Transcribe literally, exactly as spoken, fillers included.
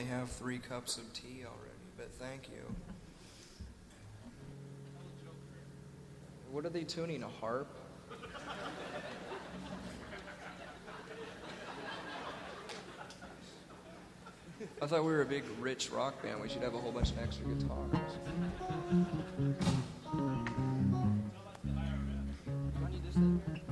only have three cups of tea already, but thank you. What are they tuning, a harp? I thought we were a big, rich rock band. We should have a whole bunch of extra guitars. Do I need this thing?